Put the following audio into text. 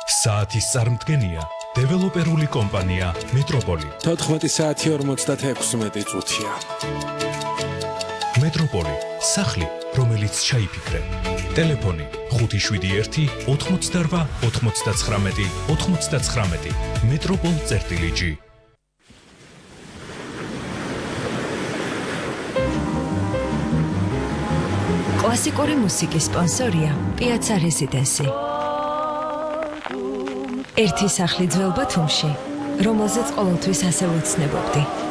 საათის წარმდგენია დეველოპერული კომპანია მეტროპოლი. 14 საათი 56 წუთია. მეტროპოლი, სახლი, რომელიც ჩაიფიქრე. ტელეფონი 571 88 99 99. metropol.g. კლასიკური მუსიკის სპონსორია პიაცა რეზიდენსი. ერთი სახლი ძველ ბათუმში, რომელზეც ყოველთვის ასე ვოცნებობდი.